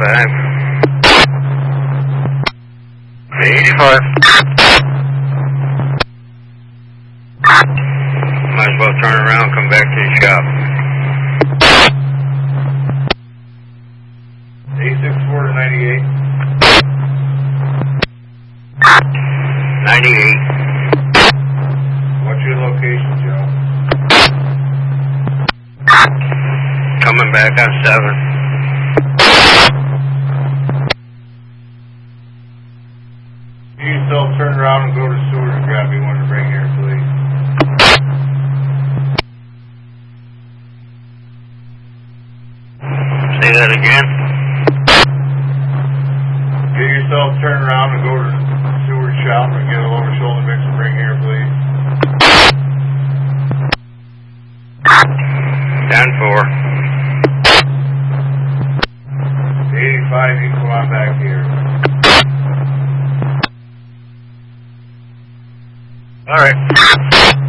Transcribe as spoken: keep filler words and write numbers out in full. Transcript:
eighty-five. eighty-five. Might as well turn around and come back to the shop. eight six four to ninety-eight. ninety-eight. What's your location, Joe? Coming back on seven. Can you still turn around and go to sewer and grab me one to bring here, please? Say that again. Get yourself turned around and go to the sewer shop and get a lower shoulder mix and bring here, please. ten four. eighty-five, you can come on back here. All right.